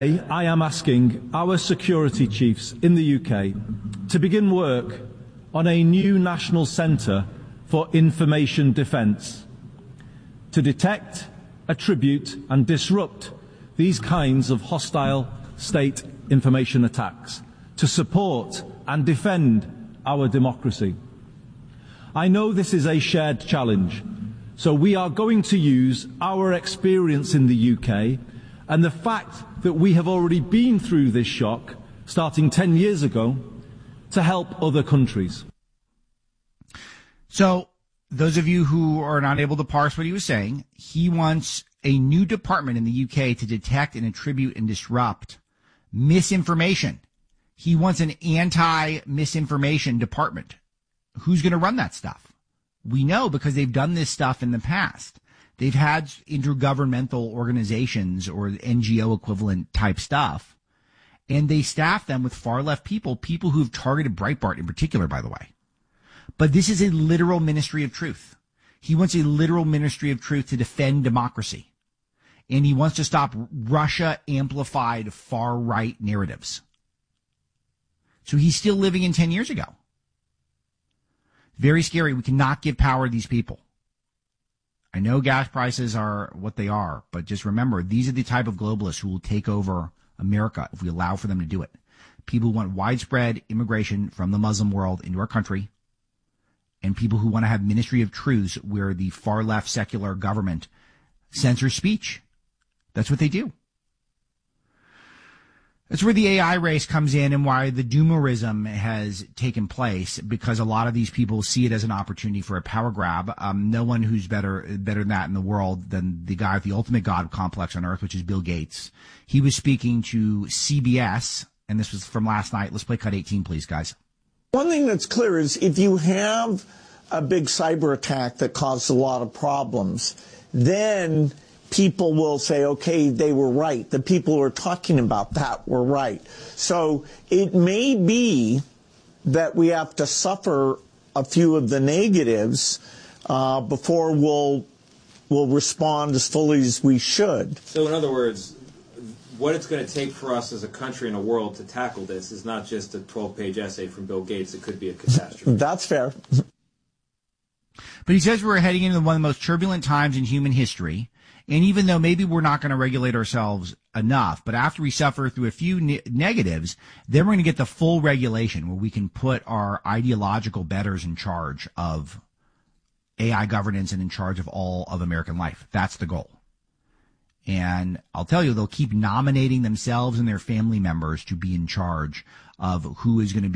I am asking our security chiefs in the UK to begin work on a new national centre for information defence to detect, attribute and disrupt these kinds of hostile state information attacks, to support and defend our democracy. I know this is a shared challenge, so we are going to use our experience in the UK and the fact that we have already been through this shock, starting 10 years ago, to help other countries. So, those of you who are not able to parse what he was saying, he wants a new department in the UK to detect and attribute and disrupt misinformation. He wants an anti-misinformation department. Who's going to run that stuff? We know because they've done this stuff in the past. They've had intergovernmental organizations or NGO equivalent type stuff, and they staff them with far left people who've targeted Breitbart in particular, by the way. But this is a literal ministry of truth. He wants a literal ministry of truth to defend democracy. And he wants to stop Russia amplified far right narratives. So he's still living in 10 years ago. Very scary. We cannot give power to these people. I know gas prices are what they are, but just remember, these are the type of globalists who will take over America if we allow for them to do it. People who want widespread immigration from the Muslim world into our country, and people who want to have ministry of truths where the far left secular government censors speech. That's what they do. That's where the AI race comes in and why the doomerism has taken place, because a lot of these people see it as an opportunity for a power grab. No one who's better than that in the world than the guy with the ultimate God complex on earth, which is Bill Gates. He was speaking to CBS, and this was from last night. Let's play cut 18, please, guys. One thing that's clear is if you have a big cyber attack that caused a lot of problems, then people will say, okay, they were right. The people who are talking about that were right. So it may be that we have to suffer a few of the negatives before we'll respond as fully as we should. So in other words, what it's going to take for us as a country and a world to tackle this is not just a 12-page essay from Bill Gates. It could be a catastrophe. That's fair. But he says we're heading into one of the most turbulent times in human history. And even though maybe we're not going to regulate ourselves enough, but after we suffer through a few negatives, then we're going to get the full regulation where we can put our ideological betters in charge of AI governance and in charge of all of American life. That's the goal. And I'll tell you, they'll keep nominating themselves and their family members to be in charge of who is going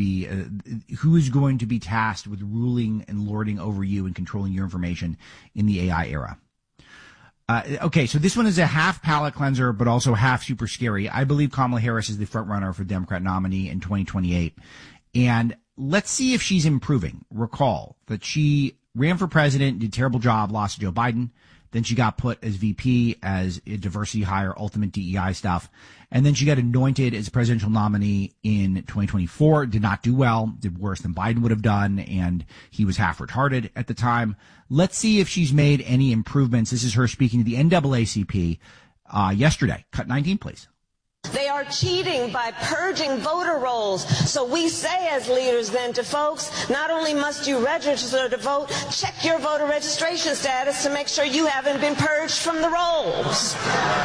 to be tasked with ruling and lording over you and controlling your information in the AI era. Okay, so this one is a half palate cleanser, but also half super scary. I believe Kamala Harris is the front runner for Democrat nominee in 2028. And let's see if she's improving. Recall that she ran for president, did a terrible job, lost to Joe Biden. Then she got put as VP as a diversity hire, ultimate DEI stuff. And then she got anointed as a presidential nominee in 2024, did not do well, did worse than Biden would have done, and he was half retarded at the time. Let's see if she's made any improvements. This is her speaking to the NAACP yesterday. Cut 19, please. They are cheating by purging voter rolls. So we say as leaders then to folks, not only must you register to vote, check your voter registration status to make sure you haven't been purged from the rolls.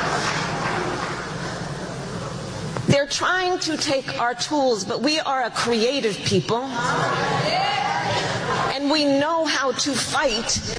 They're trying to take our tools, but we are a creative people. And we know how to fight.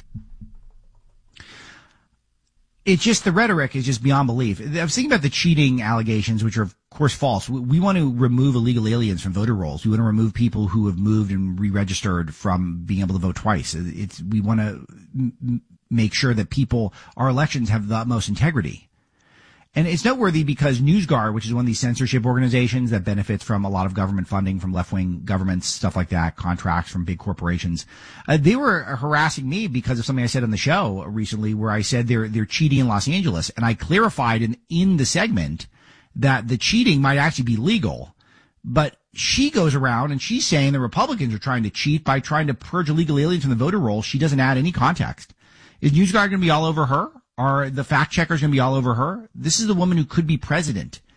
It's just the rhetoric is just beyond belief. I was thinking about the cheating allegations, which are, of course, false. We want to remove illegal aliens from voter rolls. We want to remove people who have moved and re-registered from being able to vote twice. We want to make sure that our elections have the utmost integrity. And it's noteworthy because NewsGuard, which is one of these censorship organizations that benefits from a lot of government funding from left-wing governments, stuff like that, contracts from big corporations, they were harassing me because of something I said on the show recently where I said they're cheating in Los Angeles. And I clarified in the segment that the cheating might actually be legal. But she goes around and she's saying the Republicans are trying to cheat by trying to purge illegal aliens from the voter roll. She doesn't add any context. Is NewsGuard going to be all over her? Are the fact checkers going to be all over her? This is the woman who could be president.